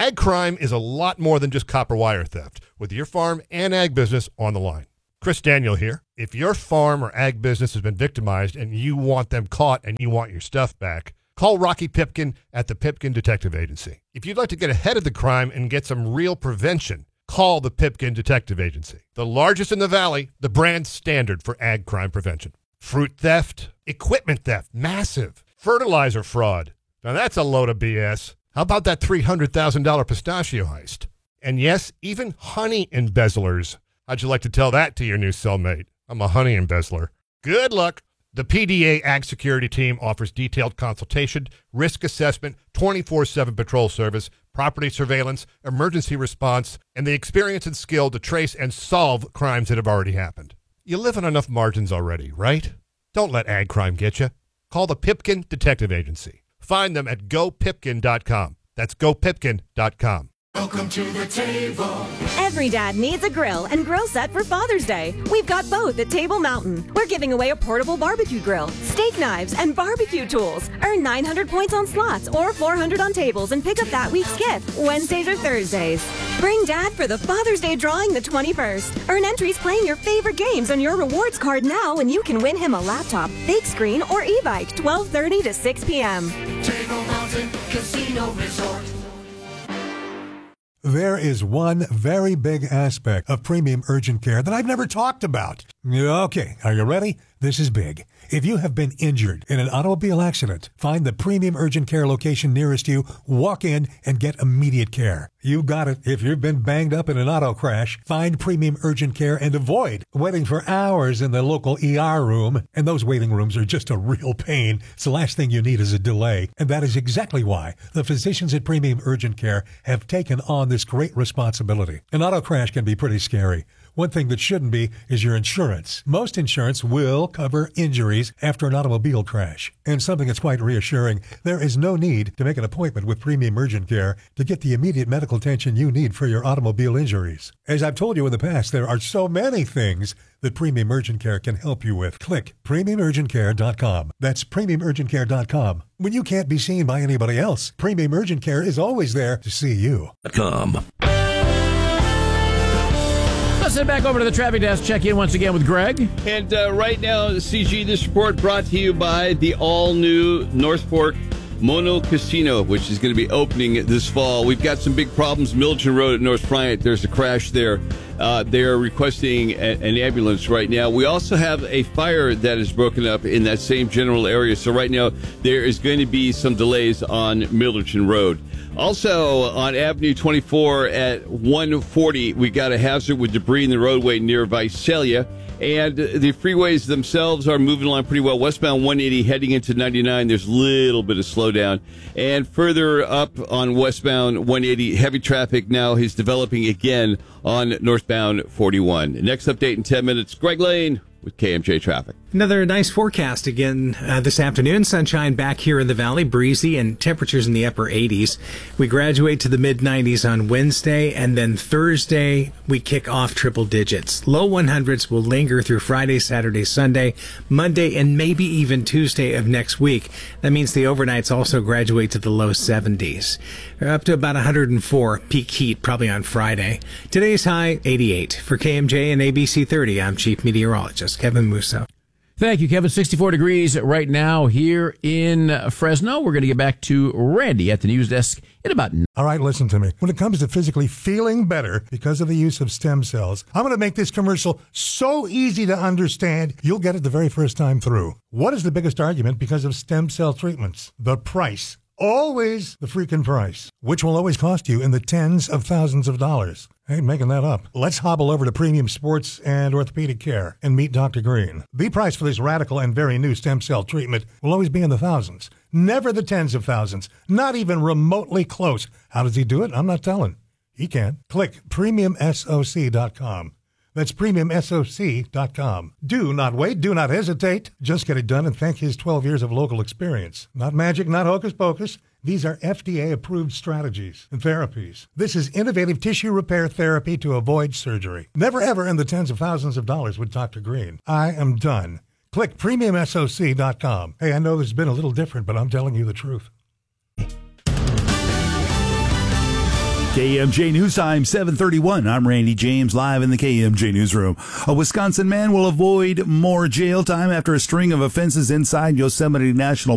Ag crime is a lot more than just copper wire theft, with your farm and ag business on the line. Chris Daniel here. If your farm or ag business has been victimized and you want them caught and you want your stuff back, call Rocky Pipkin at the Pipkin Detective Agency. If you'd like to get ahead of the crime and get some real prevention, call the Pipkin Detective Agency. The largest in the valley, the brand standard for ag crime prevention. Fruit theft, equipment theft, massive. Fertilizer fraud. Now that's a load of BS. How about that $300,000 pistachio heist? And yes, even honey embezzlers. How'd you like to tell that to your new cellmate? I'm a honey embezzler. Good luck. The PDA Ag Security Team offers detailed consultation, risk assessment, 24/7 patrol service, property surveillance, emergency response, and the experience and skill to trace and solve crimes that have already happened. You live on enough margins already, right? Don't let ag crime get you. Call the Pipkin Detective Agency. Find them at gopipkin.com. That's gopipkin.com. Welcome to the table. Every dad needs a grill and grill set for Father's Day. We've got both at Table Mountain. We're giving away a portable barbecue grill, steak knives, and barbecue tools. Earn 900 points on slots or 400 on tables and pick up that week's gift, Wednesdays or Thursdays. Bring Dad for the Father's Day drawing the 21st. Earn entries playing your favorite games on your rewards card now, and you can win him a laptop, big screen, or e-bike 12:30 to 6 p.m. Table Mountain Casino Resort. There is one very big aspect of premium urgent care that I've never talked about. Okay, are you ready? This is big. If you have been injured in an automobile accident, find the premium urgent care location nearest you, walk in, and get immediate care. You got it. If you've been banged up in an auto crash, find premium urgent care and avoid waiting for hours in the local ER room. And those waiting rooms are just a real pain. So the last thing you need is a delay. And that is exactly why the physicians at Premium Urgent Care have taken on this great responsibility. An auto crash can be pretty scary. One thing that shouldn't be is your insurance. Most insurance will cover injuries after an automobile crash. And something that's quite reassuring, there is no need to make an appointment with Premium Urgent Care to get the immediate medical attention you need for your automobile injuries. As I've told you in the past, there are so many things that Premium Urgent Care can help you with. Click PremiumUrgentCare.com. That's PremiumUrgentCare.com. When you can't be seen by anybody else, Premium Urgent Care is always there to see you. Let's head back over to the traffic desk, check in once again with Greg. And right now, CG, this report brought to you by the all-new North Fork Mono Casino, which is going to be opening this fall. We've got some big problems. Milton Road at North Bryant, there's a crash there. They are requesting an ambulance right now. We also have a fire that is broken up in that same general area. So right now, there is going to be some delays on Millerton Road. Also, on Avenue 24 at 140, we got a hazard with debris in the roadway near Visalia. And the freeways themselves are moving along pretty well. Westbound 180 heading into 99, there's a little bit of slowdown. And further up on westbound 180, heavy traffic now is developing again on northbound 41. Next update in 10 minutes, Greg Lane with KMJ Traffic. Another nice forecast again this afternoon. Sunshine back here in the valley, breezy, and temperatures in the upper 80s. We graduate to the mid-90s on Wednesday, and then Thursday we kick off triple digits. Low 100s will linger through Friday, Saturday, Sunday, Monday, and maybe even Tuesday of next week. That means the overnights also graduate to the low 70s. We're up to about 104 peak heat probably on Friday. Today's high, 88. For KMJ and ABC 30, I'm Chief Meteorologist Kevin Musso. Thank you, Kevin. 64 degrees right now here in Fresno. We're going to get back to Randy at the news desk in about... All right, listen to me. When it comes to physically feeling better because of the use of stem cells, I'm going to make this commercial so easy to understand, you'll get it the very first time through. What is the biggest argument because of stem cell treatments? The price. Always the freaking price, which will always cost you in the tens of thousands of dollars. I ain't making that up. Let's hobble over to Premium Sports and Orthopedic Care and meet Dr. Green. The price for this radical and very new stem cell treatment will always be in the thousands, never the tens of thousands, not even remotely close. How does he do it? I'm not telling. He can. Click PremiumSoc.com. That's PremiumSoc.com. Do not wait. Do not hesitate. Just get it done and thank his 12 years of local experience. Not magic, not hocus pocus. These are FDA-approved strategies and therapies. This is innovative tissue repair therapy to avoid surgery. Never ever in the tens of thousands of dollars with Dr. Green. I am done. Click PremiumSoc.com. Hey, I know this has been a little different, but I'm telling you the truth. KMJ News Time, 7:31. I'm Randy James, live in the KMJ Newsroom. A Wisconsin man will avoid more jail time after a string of offenses inside Yosemite National